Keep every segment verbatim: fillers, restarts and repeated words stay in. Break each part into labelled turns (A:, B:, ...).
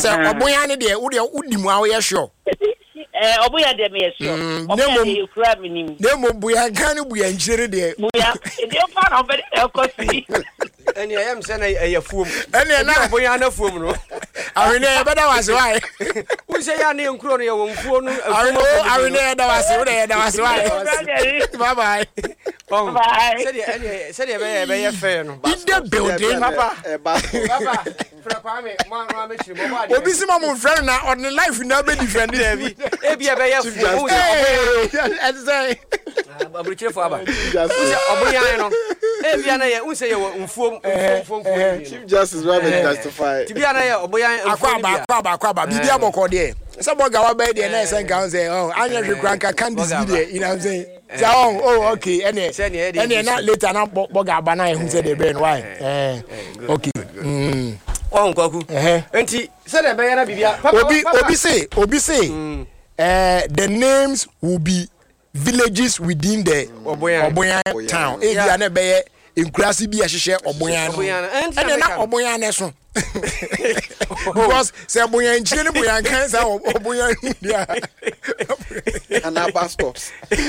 A: say oboyan ne de wo de udi mu awo ye sure
B: eh oboyan de me sure oboyan de kura minim
A: dem mo boyan kan ne boyan chire de
B: boyan e pa na obedi e kosi
C: eni ayam se na ayafuom
A: eni na
C: oboyan na fuom no
A: awene e beda wase why
C: wo se ya ne nkuro no ye wo mfuo no
A: awene e da wase wo de e da wase why bye bye
B: bye
C: se de eni se de be be ye fe no
A: in the building
C: papa papa fra kwa me ma ma me chiri mo ba de
A: obi si ma mo friend na on life na be defend there bi
C: e bia be ye fuom
A: and say
C: aburichire fo aba se oboyan no e bia na ye unse ye wo mfuom mfuom mfuom
D: Chief Justice will justify
C: ti bia na ye oboyan
A: akwa ba akwa ba akwa ba bibia boko de say boga wa be de na say kan say oh anya hwe kranka can this video you know what I'm saying say oh oh okay ene ene na later na boga ba na ehun say the brain why eh okay mm
C: on kwaku
A: eh
C: enti say the be na bibia
A: obi obi say obi say eh the names will be villages within the Oboyan town e bia na be inkurasi bi ahihye Oboyan no ene na Oboyan ne so because say Oboyan nchire ne Oboyan kan say Oboyan dia
D: and our passports.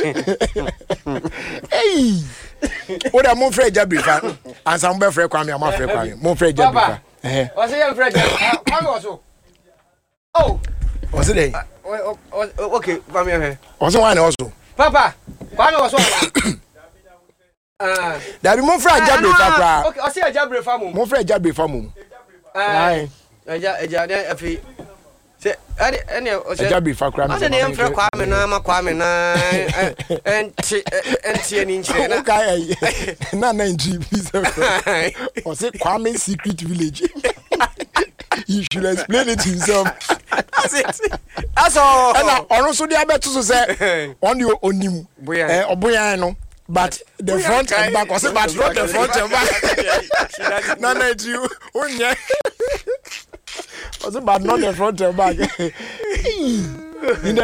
A: Hey, what am Monfrey Jabrifa and some be free kwame am free kwame Monfrey Jabrifa eh
C: o say your friend kwame also oh
A: was it there
C: okay kwame here
A: also one also
C: papa kwame also ah
A: that be Monfrey Jabrifa pra
C: okay o say Jabrifa mum
A: Monfrey Jabrifa mum
C: ah eja eja dey afi se ani ani o say
A: Jabrifa kra me
C: say na em frɛ kwame na ma kwame na enti enti ani nchire na
A: okay na na nji please o say Kwame secret village he should explain it himself
C: that's it that's all
A: and ono so dia beto so say on the onim eh Oboyan no but the front and back was but not the front and back na na you onye was but not the front and back